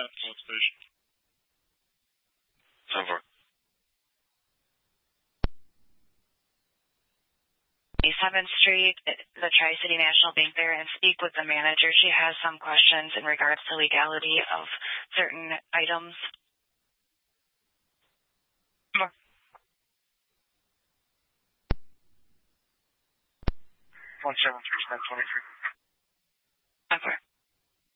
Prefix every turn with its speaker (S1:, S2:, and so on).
S1: South Station.
S2: 10-4.
S3: 7th Street, the Tri-City National Bank there, and speak with the manager. She has some questions in regards to legality of certain items.
S2: 173-1023.